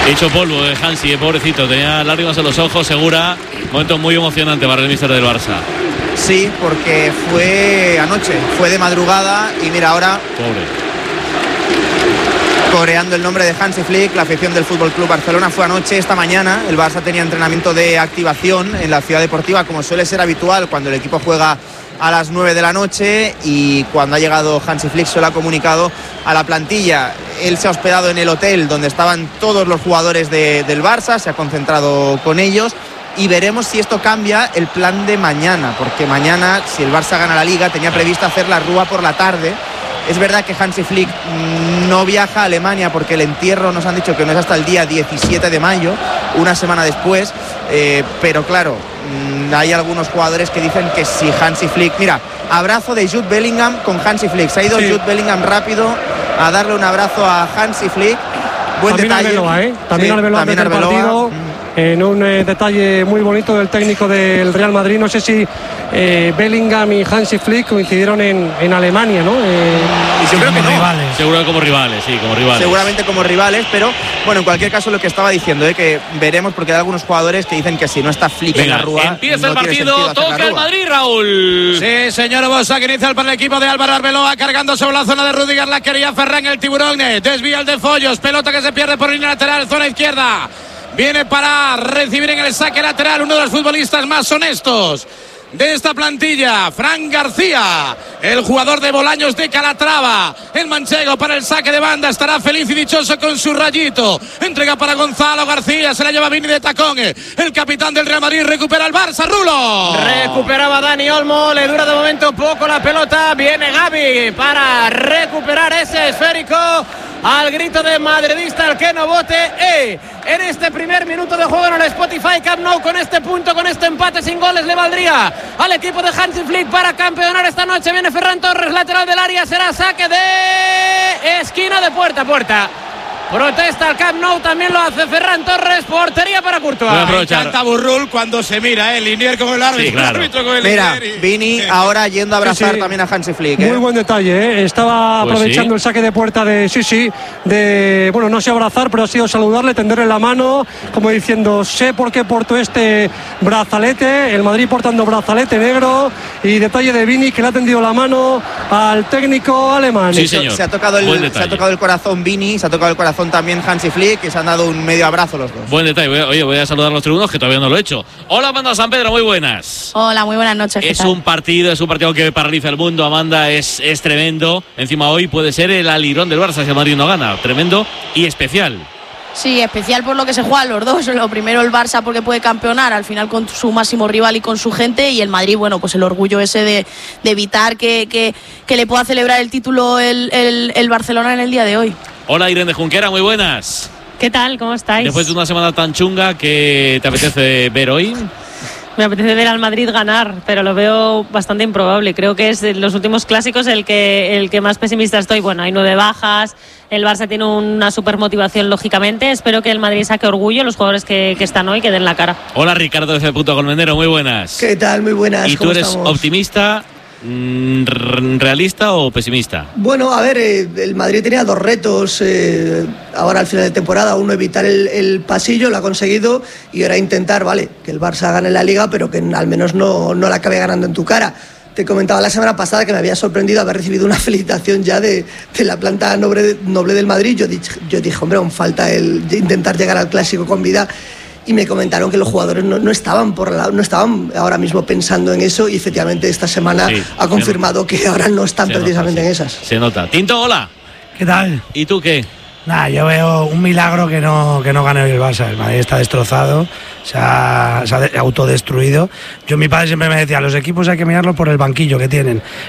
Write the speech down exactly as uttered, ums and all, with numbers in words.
Hecho polvo de Hansi, eh, pobrecito, tenía lágrimas en los ojos, Segura. Momento muy emocionante para el míster del Barça. Sí, porque fue anoche, fue de madrugada y mira ahora. Pobre. Coreando el nombre de Hansi Flick, la afición del F C Barcelona. Fue anoche, esta mañana. El Barça tenía entrenamiento de activación en la ciudad deportiva, como suele ser habitual cuando el equipo juega a las nueve de la noche, y cuando ha llegado Hansi Flick se lo ha comunicado a la plantilla. Él se ha hospedado en el hotel donde estaban todos los jugadores de, del Barça, se ha concentrado con ellos, y veremos si esto cambia el plan de mañana, porque mañana, si el Barça gana la Liga, tenía previsto hacer la Rúa por la tarde. Es verdad que Hansi Flick no viaja a Alemania porque el entierro nos han dicho que no es hasta el día diecisiete de mayo, una semana después, eh, pero claro, hay algunos jugadores que dicen que si Hansi Flick... Mira, abrazo de Jude Bellingham con Hansi Flick. Se ha ido sí. Jude Bellingham rápido a darle un abrazo a Hansi Flick. Buen también detalle. Arbeloa, ¿eh? También sí, Arbeloa desde el partido. Mm. En un eh, detalle muy bonito del técnico del Real Madrid. No sé si eh, Bellingham y Hansi Flick coincidieron en, en Alemania, ¿no? Eh, y yo creo que no. Rivales. Seguro como rivales, sí, como rivales. Seguramente como rivales, pero bueno, en cualquier caso lo que estaba diciendo, ¿eh? Que veremos, porque hay algunos jugadores que dicen que si no está Flick Venga, en la Rúa, empieza no el partido, toca el Madrid, Raúl. Sí, señor Bosa, que inicia para el equipo de Álvaro Arbeloa, cargando sobre la zona de Rudiger, la quería Ferran, el tiburón, desvía el de Follos, pelota que se pierde por línea lateral, zona izquierda. Viene para recibir en el saque lateral uno de los futbolistas más honestos de esta plantilla, Fran García, el jugador de Bolaños de Calatrava. El manchego para el saque de banda estará feliz y dichoso con su rayito. Entrega para Gonzalo García, se la lleva Vini de tacón. El capitán del Real Madrid recupera el Barça, Rulo. Recuperaba Dani Olmo, le dura de momento poco la pelota. Viene Gavi para recuperar ese esférico. Al grito de madridista, el que no vote. Eh, en este primer minuto de juego en el Spotify Camp Nou, con este punto, con este empate sin goles, le valdría al equipo de Hansi Flick para campeonar esta noche. Viene Ferran Torres, lateral del área, será saque de esquina, de puerta a puerta. Protesta al Camp Nou, también lo hace Ferran Torres, portería para Courtois. Me encanta Burrul cuando se mira, ¿eh? Linier con el árbitro, sí, claro. el árbitro con el Mira, Linier y... Vini ahora yendo a abrazar sí, sí. también a Hansi Flick, ¿eh? Muy buen detalle, ¿eh? Estaba pues aprovechando sí. el saque de puerta de sí, sí, de, bueno, no sé abrazar, pero ha sido saludarle, tenderle la mano, como diciendo, sé por qué porto este brazalete, el Madrid portando brazalete negro, y detalle de Vini, que le ha tendido la mano al técnico alemán. Sí, señor. Se ha tocado el, se ha tocado el corazón Vini, se ha tocado el corazón también Hansi Flick, que se han dado un medio abrazo los dos. Buen detalle. Oye, voy a saludar a los tribunos, que todavía no lo he hecho. Hola, Amanda San Pedro, muy buenas. Hola, muy buenas noches. Es un partido, es un partido que paraliza el mundo, Amanda, es, es tremendo. Encima hoy puede ser el alirón del Barça si el Madrid no gana. Tremendo y especial. Sí, especial por lo que se juegan los dos. Lo primero el Barça porque puede campeonar al final con su máximo rival y con su gente, y el Madrid, bueno, pues el orgullo ese de, de evitar que, que, que le pueda celebrar el título el, el, el Barcelona en el día de hoy. Hola, Irene de Junquera, muy buenas. ¿Qué tal? ¿Cómo estáis? Después de una semana tan chunga, ¿qué te apetece ver hoy? Me apetece ver al Madrid ganar, pero lo veo bastante improbable. Creo que es de los últimos clásicos el que, el que más pesimista estoy. Bueno, hay nueve bajas, el Barça tiene una super motivación, lógicamente. Espero que el Madrid saque orgullo, los jugadores que, que están hoy, que den la cara. Hola, Ricardo de F. Colmenero, muy buenas. ¿Qué tal? Muy buenas. ¿Y tú eres estamos? optimista, realista o pesimista? Bueno, a ver, eh, el Madrid tenía dos retos eh, ahora al final de temporada. Uno, evitar el, el pasillo, lo ha conseguido, y ahora intentar, vale, que el Barça gane la Liga, pero que al menos no, no la acabe ganando en tu cara. Te comentaba la semana pasada que me había sorprendido haber recibido una felicitación ya de, de la planta noble, noble del Madrid. Yo dije, yo dije, hombre, aún falta el intentar llegar al Clásico con vida. Y me comentaron que los jugadores no, no estaban por la, no estaban ahora mismo pensando en eso, y efectivamente esta semana sí, ha confirmado que ahora no están precisamente nota, sí. en esas. Se nota. Tinto, hola. ¿Qué tal? ¿Y tú qué? Nada, yo veo un milagro que no, que no gane hoy el Barça. El Madrid está destrozado, se ha, se ha autodestruido. Yo, mi padre siempre me decía, los equipos hay que mirarlos por el banquillo que tienen.